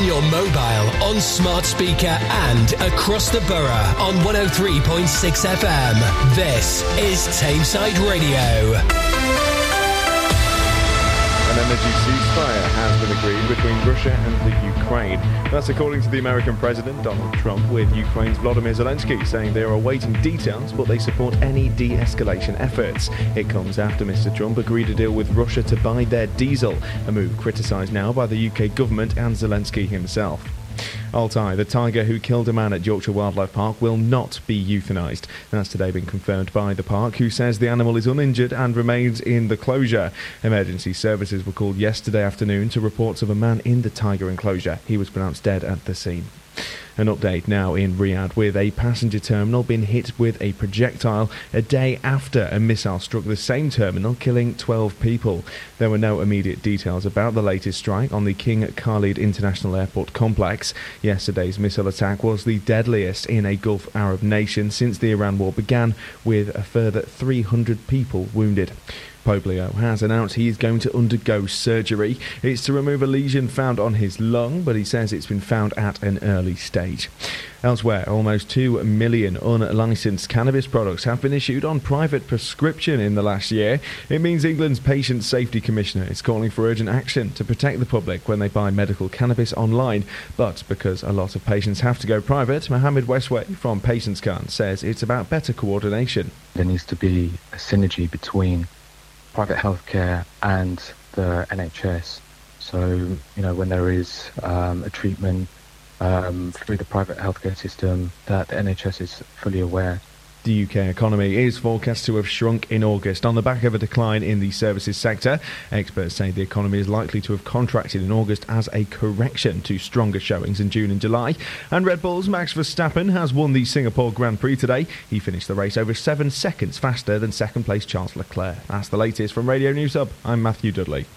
your mobile, on smart speaker and across the borough on 103.6 FM. This is Tameside Radio. An energy ceasefire has been agreed between Russia and the Ukraine. That's according to the American President, Donald Trump, with Ukraine's Volodymyr Zelensky saying they are awaiting details, but they support any de-escalation efforts. It comes after Mr. Trump agreed a deal with Russia to buy their diesel, a move criticised now by the UK government and Zelensky himself. Altai, the tiger who killed a man at Yorkshire Wildlife Park, will not be euthanised. That's today been confirmed by the park, who says the animal is uninjured and remains in the closure. Emergency services were called yesterday afternoon to reports of a man in the tiger enclosure. He was pronounced dead at the scene. An update now in Riyadh, with a passenger terminal being hit with a projectile a day after a missile struck the same terminal, killing 12 people. There were no immediate details about the latest strike on the King Khalid International Airport complex. Yesterday's missile attack was the deadliest in a Gulf Arab nation since the Iran war began, with a further 300 people wounded. Pope Leo has announced he is going to undergo surgery. It's to remove a lesion found on his lung, but he says it's been found at an early stage. Elsewhere, almost 2 million unlicensed cannabis products have been issued on private prescription in the last year. It means England's Patient Safety Commissioner is calling for urgent action to protect the public when they buy medical cannabis online. But because a lot of patients have to go private, Mohammed Westway from PatientsCon says it's about better coordination. There needs to be a synergy between private healthcare and the NHS. So, when there is a treatment through the private healthcare system, that the NHS is fully aware. The UK economy is forecast to have shrunk in August on the back of a decline in the services sector. Experts say the economy is likely to have contracted in August as a correction to stronger showings in June and July. And Red Bull's Max Verstappen has won the Singapore Grand Prix today. He finished the race over 7 seconds faster than second-place Charles Leclerc. That's the latest from Radio News Hub. I'm Matthew Dudley.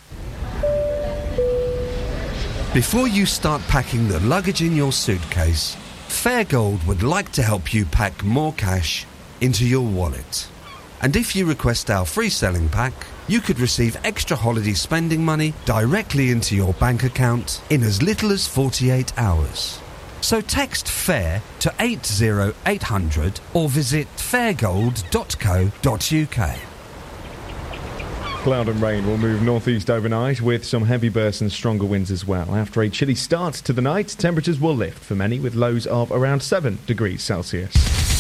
Before you start packing the luggage in your suitcase, Fairgold would like to help you pack more cash into your wallet. And if you request our free selling pack, you could receive extra holiday spending money directly into your bank account in as little as 48 hours. So text FAIR to 80800 or visit fairgold.co.uk. Cloud and rain will move northeast overnight, with some heavy bursts and stronger winds as well. After a chilly start to the night, temperatures will lift for many, with lows of around 7 degrees Celsius.